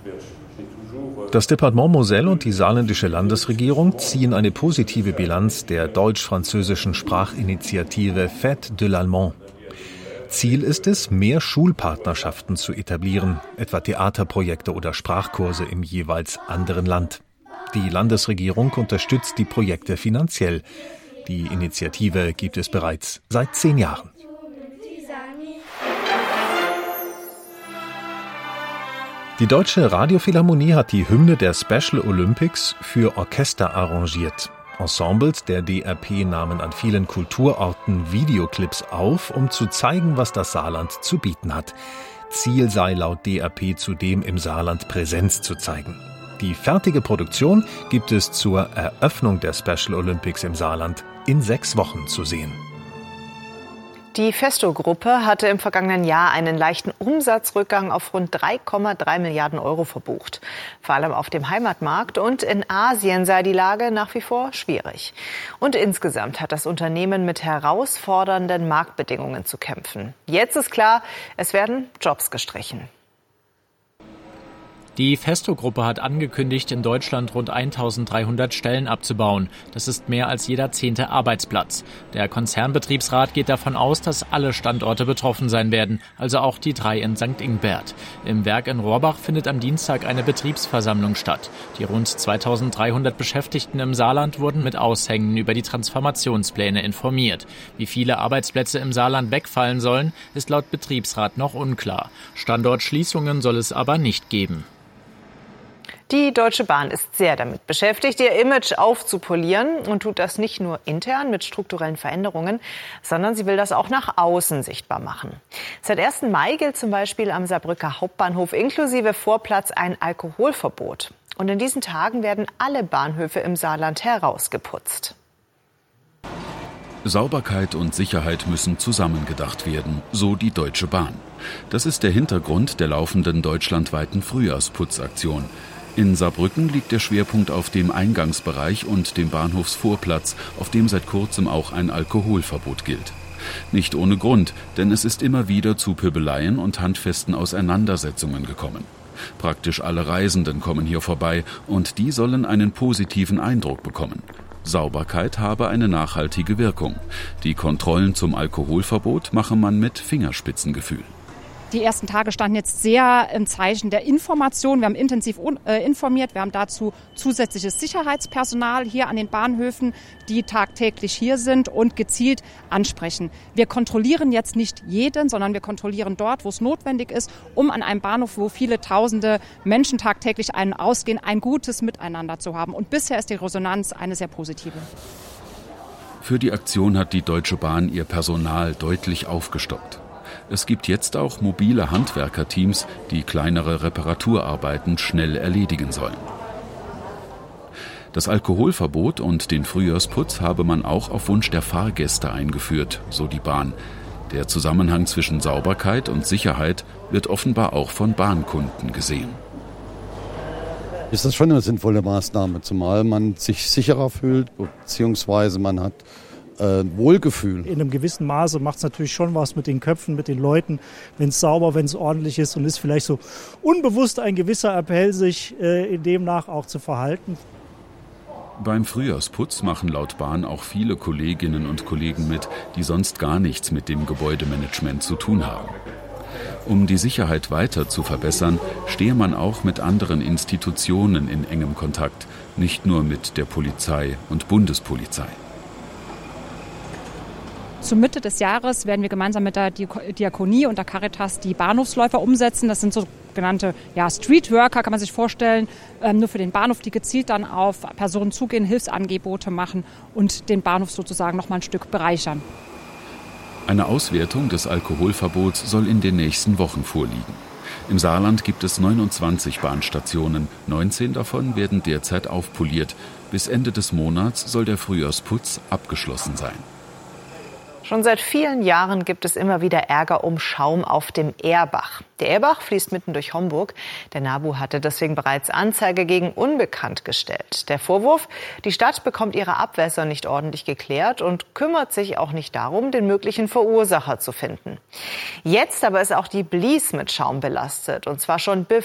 Das Departement Moselle und die saarländische Landesregierung ziehen eine positive Bilanz der deutsch-französischen Sprachinitiative Fête de l'Allemand. Ziel ist es, mehr Schulpartnerschaften zu etablieren, etwa Theaterprojekte oder Sprachkurse im jeweils anderen Land. Die Landesregierung unterstützt die Projekte finanziell. Die Initiative gibt es bereits seit 10 Jahren. Die Deutsche Radiophilharmonie hat die Hymne der Special Olympics für Orchester arrangiert. Ensembles der DRP nahmen an vielen Kulturorten Videoclips auf, um zu zeigen, was das Saarland zu bieten hat. Ziel sei laut DRP zudem, im Saarland Präsenz zu zeigen. Die fertige Produktion gibt es zur Eröffnung der Special Olympics im Saarland in 6 Wochen zu sehen. Die Festo-Gruppe hatte im vergangenen Jahr einen leichten Umsatzrückgang auf rund 3,3 Milliarden Euro verbucht. Vor allem auf dem Heimatmarkt und in Asien sei die Lage nach wie vor schwierig. Und insgesamt hat das Unternehmen mit herausfordernden Marktbedingungen zu kämpfen. Jetzt ist klar, es werden Jobs gestrichen. Die Festo-Gruppe hat angekündigt, in Deutschland rund 1.300 Stellen abzubauen. Das ist mehr als jeder 10. Arbeitsplatz. Der Konzernbetriebsrat geht davon aus, dass alle Standorte betroffen sein werden, also auch die 3 in St. Ingbert. Im Werk in Rohrbach findet am Dienstag eine Betriebsversammlung statt. Die rund 2.300 Beschäftigten im Saarland wurden mit Aushängen über die Transformationspläne informiert. Wie viele Arbeitsplätze im Saarland wegfallen sollen, ist laut Betriebsrat noch unklar. Standortschließungen soll es aber nicht geben. Die Deutsche Bahn ist sehr damit beschäftigt, ihr Image aufzupolieren und tut das nicht nur intern mit strukturellen Veränderungen, sondern sie will das auch nach außen sichtbar machen. Seit 1. Mai gilt zum Beispiel am Saarbrücker Hauptbahnhof inklusive Vorplatz ein Alkoholverbot. Und in diesen Tagen werden alle Bahnhöfe im Saarland herausgeputzt. Sauberkeit und Sicherheit müssen zusammengedacht werden, so die Deutsche Bahn. Das ist der Hintergrund der laufenden deutschlandweiten Frühjahrsputzaktion. In Saarbrücken liegt der Schwerpunkt auf dem Eingangsbereich und dem Bahnhofsvorplatz, auf dem seit kurzem auch ein Alkoholverbot gilt. Nicht ohne Grund, denn es ist immer wieder zu Pöbeleien und handfesten Auseinandersetzungen gekommen. Praktisch alle Reisenden kommen hier vorbei und die sollen einen positiven Eindruck bekommen. Sauberkeit habe eine nachhaltige Wirkung. Die Kontrollen zum Alkoholverbot mache man mit Fingerspitzengefühl. Die ersten Tage standen jetzt sehr im Zeichen der Information. Wir haben intensiv informiert. Wir haben dazu zusätzliches Sicherheitspersonal hier an den Bahnhöfen, die tagtäglich hier sind und gezielt ansprechen. Wir kontrollieren jetzt nicht jeden, sondern wir kontrollieren dort, wo es notwendig ist, um an einem Bahnhof, wo viele tausende Menschen tagtäglich ein- und ausgehen, ein gutes Miteinander zu haben. Und bisher ist die Resonanz eine sehr positive. Für die Aktion hat die Deutsche Bahn ihr Personal deutlich aufgestockt. Es gibt jetzt auch mobile Handwerkerteams, die kleinere Reparaturarbeiten schnell erledigen sollen. Das Alkoholverbot und den Frühjahrsputz habe man auch auf Wunsch der Fahrgäste eingeführt, so die Bahn. Der Zusammenhang zwischen Sauberkeit und Sicherheit wird offenbar auch von Bahnkunden gesehen. Ist das schon eine sinnvolle Maßnahme, zumal man sich sicherer fühlt, beziehungsweise man hat Wohlgefühl. In einem gewissen Maße macht es natürlich schon was mit den Köpfen, mit den Leuten, wenn es sauber, wenn es ordentlich ist und ist vielleicht so unbewusst ein gewisser Appell, sich in demnach auch zu verhalten. Beim Frühjahrsputz machen laut Bahn auch viele Kolleginnen und Kollegen mit, die sonst gar nichts mit dem Gebäudemanagement zu tun haben. Um die Sicherheit weiter zu verbessern, stehe man auch mit anderen Institutionen in engem Kontakt, nicht nur mit der Polizei und Bundespolizei. Zur Mitte des Jahres werden wir gemeinsam mit der Diakonie und der Caritas die Bahnhofsläufer umsetzen. Das sind sogenannte Streetworker, kann man sich vorstellen, nur für den Bahnhof, die gezielt dann auf Personen zugehen, Hilfsangebote machen und den Bahnhof sozusagen noch mal ein Stück bereichern. Eine Auswertung des Alkoholverbots soll in den nächsten Wochen vorliegen. Im Saarland gibt es 29 Bahnstationen, 19 davon werden derzeit aufpoliert. Bis Ende des Monats soll der Frühjahrsputz abgeschlossen sein. Schon seit vielen Jahren gibt es immer wieder Ärger um Schaum auf dem Erbach. Der Erbach fließt mitten durch Homburg. Der NABU hatte deswegen bereits Anzeige gegen Unbekannt gestellt. Der Vorwurf, die Stadt bekommt ihre Abwässer nicht ordentlich geklärt und kümmert sich auch nicht darum, den möglichen Verursacher zu finden. Jetzt aber ist auch die Blies mit Schaum belastet. Und zwar schon